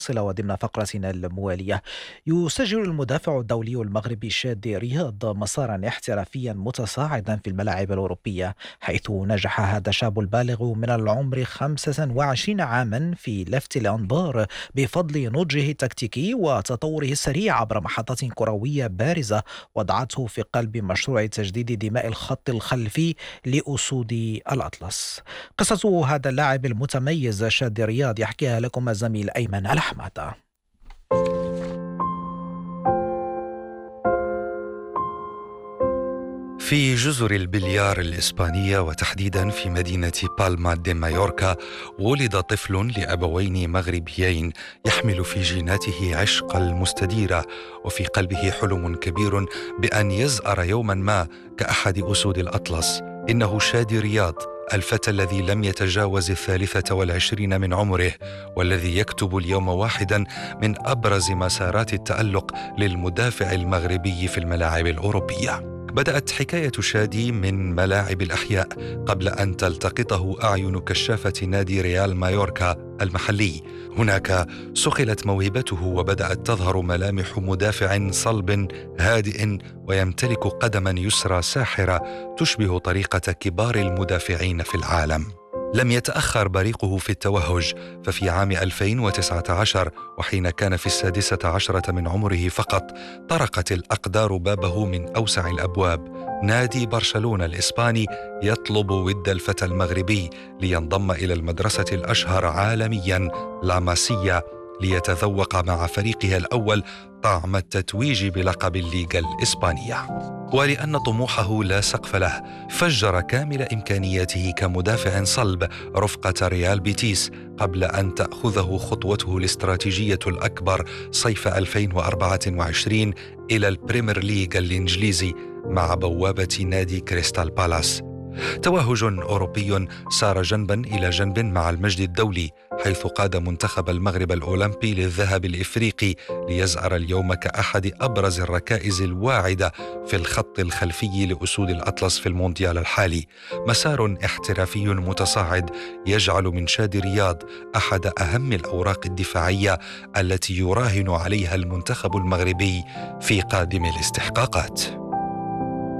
وضمن فقرتنا الموالية. يسجل المدافع الدولي المغربي شادي رياض مسارا احترافيا متصاعدا في الملاعب الأوروبية، حيث نجح هذا الشاب البالغ من العمر 25 عاما في لفت الأنظار بفضل نضجه التكتيكي وتطوره السريع عبر محطات كروية بارزة وضعته في قلب مشروع تجديد دماء الخط الخلفي لأسود الأطلس. قصة هذا اللاعب المتميز شادي رياض يحكيها لكم الزميل أيمن الأحمد. في جزر البليار الإسبانية وتحديدا في مدينة بالما دي مايوركا ولد طفل لأبوين مغربيين يحمل في جيناته عشق المستديرة وفي قلبه حلم كبير بأن يزأر يوما ما كأحد أسود الأطلس. إنه شادي رياض، الفتى الذي لم يتجاوز 23 من عمره، والذي يكتب اليوم واحدا من أبرز مسارات التألق للمدافع المغربي في الملاعب الأوروبية. بدأت حكاية شادي من ملاعب الأحياء قبل أن تلتقطه أعين كشافة نادي ريال مايوركا المحلي. هناك صقلت موهبته وبدأت تظهر ملامح مدافع صلب هادئ ويمتلك قدما يسرى ساحرة تشبه طريقة كبار المدافعين في العالم. لم يتأخر بريقه في التوهج، ففي عام 2019 وحين كان في 16 من عمره فقط طرقت الأقدار بابه من أوسع الأبواب. نادي برشلونة الإسباني يطلب ود الفتى المغربي لينضم إلى المدرسة الأشهر عالميا لا ماسيا ليتذوق مع فريقها الأول طعم التتويج بلقب الليغا الإسبانية. ولأن طموحه لا سقف له، فجر كامل إمكانياته كمدافع صلب رفقة ريال بيتيس قبل أن تأخذه خطوته الاستراتيجية الأكبر صيف 2024 إلى البريمير ليغ الإنجليزي مع بوابة نادي كريستال بالاس. توهج أوروبي سار جنبا إلى جنب مع المجد الدولي، حيث قاد منتخب المغرب الأولمبي للذهب الإفريقي ليزأر اليوم كأحد أبرز الركائز الواعدة في الخط الخلفي لأسود الأطلس في المونديال الحالي. مسار احترافي متصاعد يجعل من شادي رياض أحد أهم الأوراق الدفاعية التي يراهن عليها المنتخب المغربي في قادم الاستحقاقات.